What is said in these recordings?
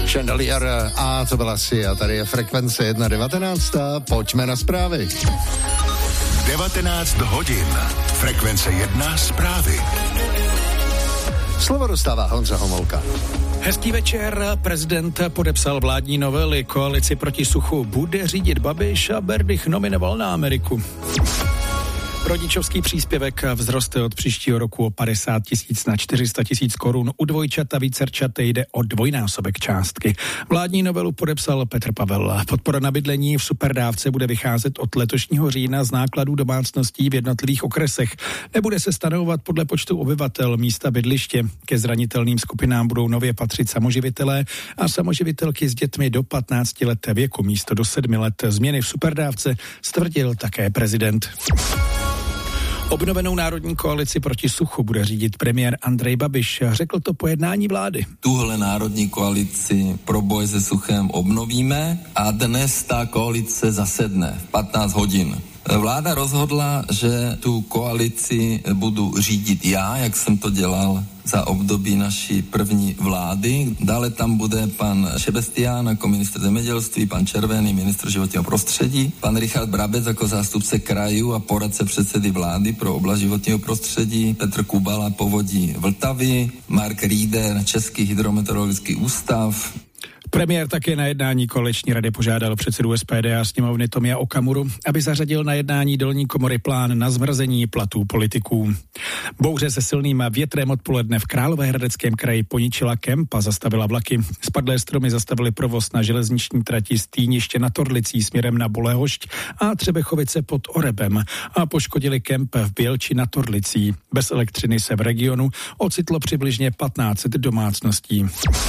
Chandelier a to byla Sia, tady je frekvence 1.19, pojďme na zprávy. 19 hodin, frekvence 1 zprávy. Slovo dostává Honza Homolka. Hezký večer, prezident podepsal vládní novely, koalici proti suchu bude řídit Babiš a Berdych nominoval na Ameriku. Rodičovský příspěvek vzroste od příštího roku o 50 000 na 400 000 korun. U dvojčat a vícerčat jde o dvojnásobek částky. Vládní novelu podepsal Petr Pavel. Podpora na bydlení v superdávce bude vycházet od letošního října z nákladů domácností v jednotlivých okresech. Nebude se stanovovat podle počtu obyvatel místa bydliště. Ke zranitelným skupinám budou nově patřit samoživitelé a samoživitelky s dětmi do 15 let věku místo do 7 let. Změny v superdávce stvrdil také prezident. Obnovenou národní koalici proti suchu bude řídit premiér Andrej Babiš. Řekl to po jednání vlády. Tuhle národní koalici pro boj se suchem obnovíme a dnes ta koalice zasedne v 15 hodin. Vláda rozhodla, že tu koalici budu řídit já, jak jsem to dělal za období naší první vlády. Dále tam bude pan Šebestián jako ministr zemědělství, pan Červený, ministr životního prostředí, pan Richard Brabec jako zástupce krajů a poradce předsedy vlády pro oblast životního prostředí, Petr Kubala povodí Vltavy, Mark Rieder, Český hydrometeorologický ústav. Premiér také na jednání koaliční rady požádal předsedu SPD a sněmovny Tomia Okamuru, aby zařadil na jednání dolní komory plán na zmrazení platů politiků. Bouře se silným větrem odpoledne v Královéhradeckém kraji poničila kemp a zastavila vlaky. Spadlé stromy zastavily provoz na železniční trati z Týniště nad Orlicí směrem na Bolehošť a Třebechovice pod Orebem a poškodili kemp v Bělči nad Orlicí. Bez elektřiny se v regionu ocitlo přibližně 1500 domácností.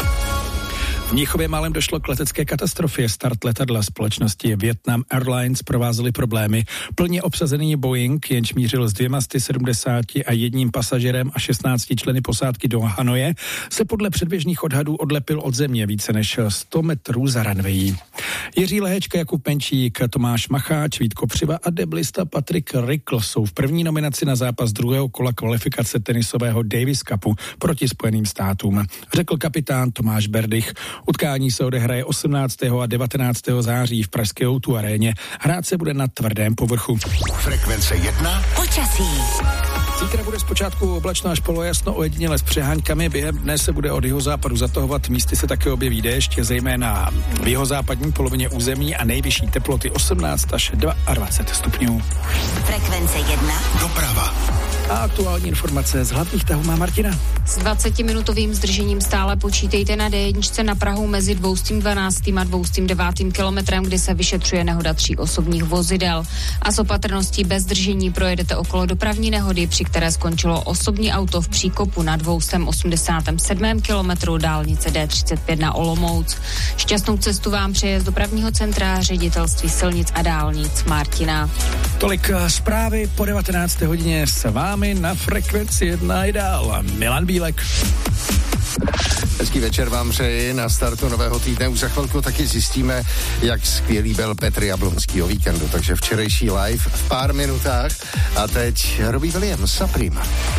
V Mnichově málem došlo k letecké katastrofě. Start letadla společnosti Vietnam Airlines provázely problémy. Plně obsazený Boeing, jenž mířil s 270 a jedním pasažerem a 16 členy posádky do Hanoje, se podle předběžných odhadů odlepil od země více než 100 metrů za runway. Jiří Lehečka, Jakub Penčík, Tomáš Macháč, Vít Kopřiva a deblista Patrik Rikl jsou v první nominaci na zápas druhého kola kvalifikace tenisového Davis Cupu proti Spojeným státům, řekl kapitán Tomáš Berdych. Utkání se odehraje 18. a 19. září v pražské O2 aréně. Hrát se bude na tvrdém povrchu. Frekvence 1. Počasí. Zítra bude zpočátku oblačno až polojasno, ojediněle s přeháňkami. Během dne se bude od jihozápadu zatahovat, místy se také objeví déšť, zejména v jihozápadní polovině území a nejvyšší teploty 18 až 22 stupňů. Frekvence 1. Doprava. A aktuální informace z hlavních tahů má Martina. S 20-minutovým zdržením stále počítejte na D1 na Prahu mezi 212. a 209. kilometrem, kdy se vyšetřuje nehoda 3 osobních vozidel. A s opatrností bez zdržení projedete okolo dopravní nehody, při které skončilo osobní auto v příkopu na 287. kilometru dálnice D35 na Olomouc. Šťastnou cestu vám přeje z dopravního centra Ředitelství silnic a dálnic Martina. Tolik zprávy po 19. hodině s vámi na frekvenci 1 i dál. Milan Bílek. Hezký večer vám přeji na startu nového týdne. Už za chvilku taky zjistíme, jak skvělý byl Petr Jablonský o víkendu. Takže včerejší live v pár minutách. A teď Robbie Williams a Prima.